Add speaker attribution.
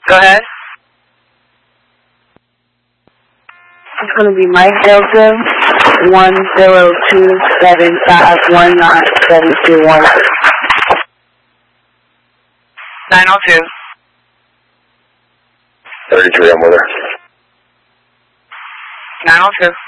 Speaker 1: Go ahead.
Speaker 2: It's going to be Mike Delta 10275197221.
Speaker 1: 902.
Speaker 3: 33, I'm with her.
Speaker 1: 902.